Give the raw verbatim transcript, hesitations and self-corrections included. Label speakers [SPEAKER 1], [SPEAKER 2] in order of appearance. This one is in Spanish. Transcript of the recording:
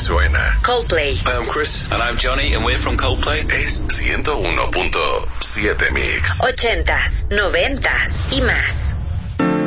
[SPEAKER 1] suena.
[SPEAKER 2] Coldplay.
[SPEAKER 3] Hi, I'm Chris. And I'm Johnny, and we're from Coldplay.
[SPEAKER 1] Es ciento uno punto siete Mix.
[SPEAKER 2] Ochentas, noventas y más.